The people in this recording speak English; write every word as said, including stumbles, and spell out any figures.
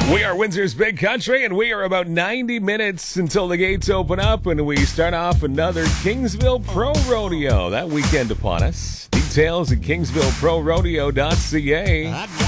We are Windsor's Big Country, and we are about ninety minutes until the gates open up, and we start off another Kingsville Pro Rodeo that weekend upon us. Details at kingsville pro rodeo dot c a.